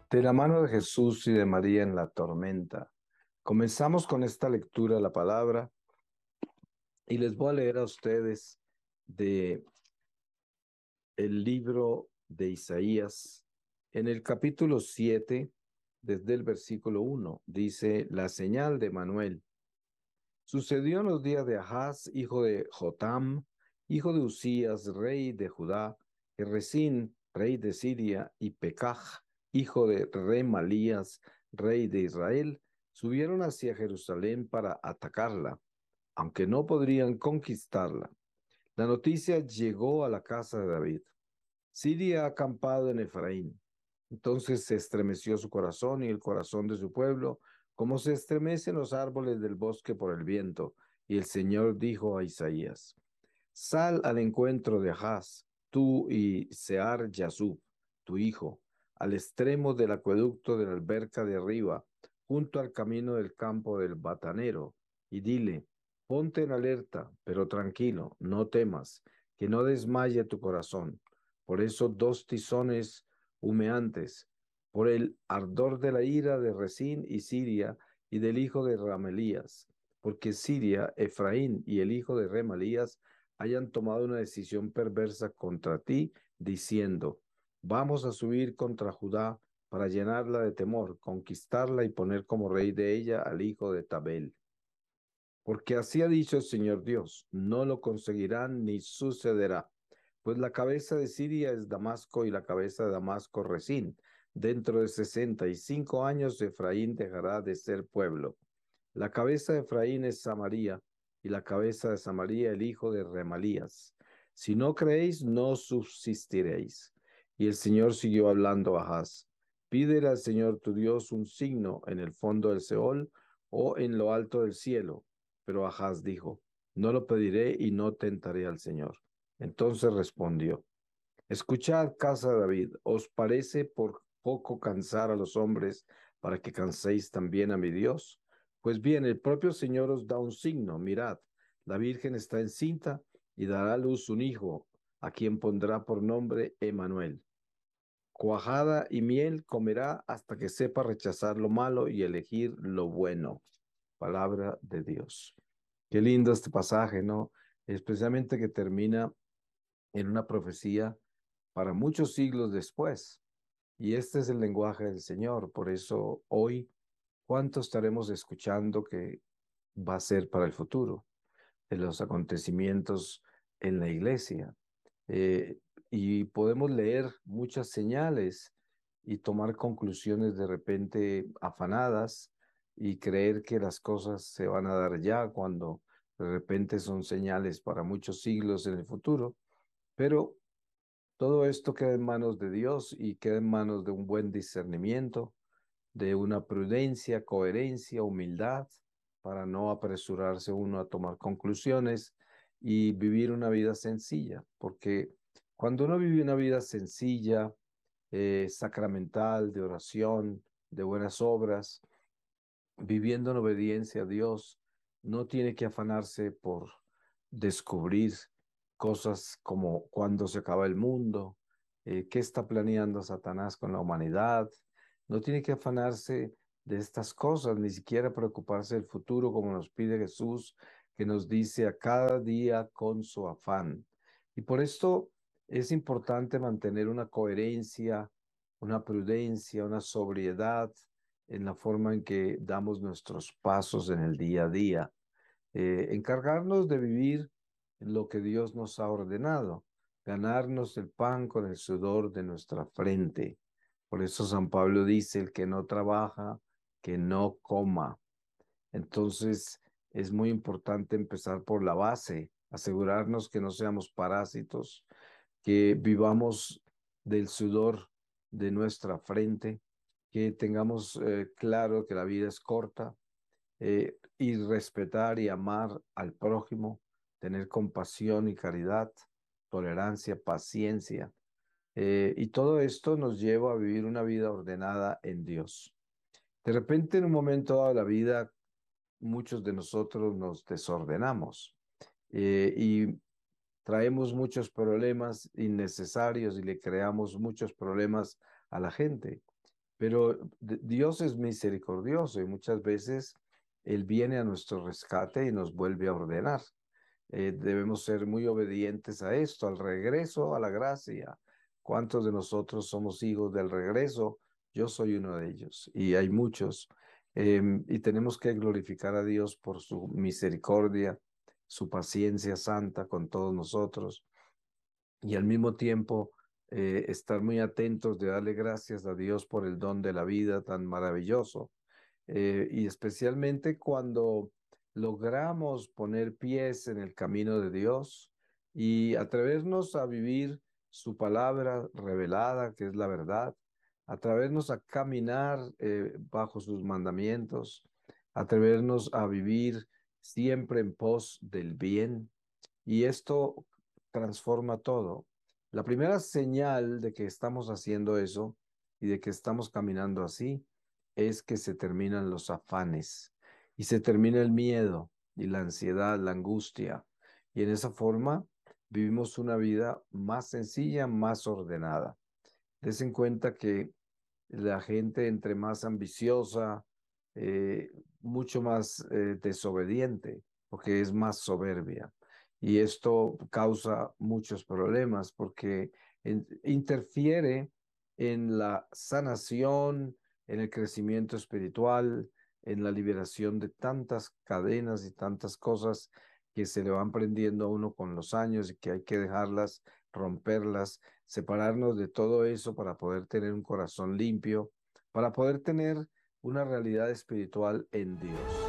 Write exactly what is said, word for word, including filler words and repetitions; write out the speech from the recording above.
De la mano de Jesús y de María en la tormenta. Comenzamos con esta lectura de la palabra y les voy a leer a ustedes de el libro de Isaías en el capítulo siete, desde el versículo uno. Dice: la señal de Manuel. Sucedió en los días de Ahaz, hijo de Jotam, hijo de Usías, rey de Judá, que Resín, rey de Siria, y Pekaj, hijo de Remalías, rey de Israel, subieron hacia Jerusalén para atacarla, aunque no podrían conquistarla. La noticia llegó a la casa de David. Siria ha acampado en Efraín. Entonces se estremeció su corazón y el corazón de su pueblo, como se estremecen los árboles del bosque por el viento. Y el Señor dijo a Isaías: Sal al encuentro de Ahaz, tú y Sear Yasub, tu hijo, al extremo del acueducto de la alberca de arriba, junto al camino del campo del batanero, y dile: ponte en alerta, pero tranquilo, no temas, que no desmaye tu corazón. Por eso dos tizones humeantes, por el ardor de la ira de Resín y Siria y del hijo de Ramelías, porque Siria, Efraín y el hijo de Remalías hayan tomado una decisión perversa contra ti, diciendo: vamos a subir contra Judá para llenarla de temor, conquistarla y poner como rey de ella al hijo de Tabel. Porque así ha dicho el Señor Dios: no lo conseguirán ni sucederá, pues la cabeza de Siria es Damasco y la cabeza de Damasco Resín. Dentro de sesenta y cinco años Efraín dejará de ser pueblo. La cabeza de Efraín es Samaria, y la cabeza de Samaria el hijo de Remalías. Si no creéis, no subsistiréis. Y el Señor siguió hablando a Ahaz: pídele al Señor tu Dios un signo en el fondo del Seol o en lo alto del cielo. Pero Ahaz dijo: no lo pediré y no tentaré al Señor. Entonces respondió: escuchad, casa de David, ¿os parece por poco cansar a los hombres para que canséis también a mi Dios? Pues bien, el propio Señor os da un signo. Mirad, la Virgen está encinta y dará a luz un hijo, a quien pondrá por nombre Emmanuel. Cuajada y miel comerá hasta que sepa rechazar lo malo y elegir lo bueno. Palabra de Dios. Qué lindo este pasaje, ¿no? Especialmente que termina en una profecía para muchos siglos después. Y este es el lenguaje del Señor. Por eso hoy, ¿cuánto estaremos escuchando que va a ser para el futuro de los acontecimientos en la iglesia? Eh, y podemos leer muchas señales y tomar conclusiones de repente afanadas y creer que las cosas se van a dar ya cuando de repente son señales para muchos siglos en el futuro. Pero todo esto queda en manos de Dios y queda en manos de un buen discernimiento, de una prudencia, coherencia, humildad, para no apresurarse uno a tomar conclusiones y vivir una vida sencilla, porque cuando uno vive una vida sencilla, eh, sacramental, de oración, de buenas obras, viviendo en obediencia a Dios, no tiene que afanarse por descubrir cosas como cuándo se acaba el mundo, eh, qué está planeando Satanás con la humanidad. No tiene que afanarse de estas cosas, ni siquiera preocuparse del futuro como nos pide Jesús, que nos dice: a cada día con su afán. Y por esto es importante mantener una coherencia, una prudencia, una sobriedad en la forma en que damos nuestros pasos en el día a día. Eh, encargarnos de vivir lo que Dios nos ha ordenado, ganarnos el pan con el sudor de nuestra frente. Por eso San Pablo dice: el que no trabaja, que no coma. Entonces es muy importante empezar por la base, asegurarnos que no seamos parásitos, que vivamos del sudor de nuestra frente, que tengamos eh, claro que la vida es corta, eh, y respetar y amar al prójimo, tener compasión y caridad, tolerancia, paciencia. Eh, y todo esto nos lleva a vivir una vida ordenada en Dios. De repente, en un momento dado de la vida, muchos de nosotros nos desordenamos, eh, y traemos muchos problemas innecesarios y le creamos muchos problemas a la gente. Pero d- Dios es misericordioso y muchas veces Él viene a nuestro rescate y nos vuelve a ordenar. Eh, debemos ser muy obedientes a esto, al regreso a la gracia. ¿Cuántos de nosotros somos hijos del regreso? Yo soy uno de ellos y hay muchos. Em, y tenemos que glorificar a Dios por su misericordia, su paciencia santa con todos nosotros y al mismo tiempo eh, estar muy atentos de darle gracias a Dios por el don de la vida tan maravilloso. Eh, y especialmente cuando logramos poner pies en el camino de Dios y atrevernos a vivir su palabra revelada, que es la verdad, atrevernos a caminar eh, bajo sus mandamientos, atrevernos a vivir siempre en pos del bien, y esto transforma todo. La primera señal de que estamos haciendo eso y de que estamos caminando así es que se terminan los afanes y se termina el miedo y la ansiedad, la angustia. Y en esa forma vivimos una vida más sencilla, más ordenada. Des en cuenta que la gente entre más ambiciosa, eh, mucho más eh, desobediente, porque es más soberbia. Y esto causa muchos problemas porque en- interfiere en la sanación, en el crecimiento espiritual, en la liberación de tantas cadenas y tantas cosas que se le van prendiendo a uno con los años y que hay que dejarlas, romperlas, separarnos de todo eso para poder tener un corazón limpio, para poder tener una realidad espiritual en Dios.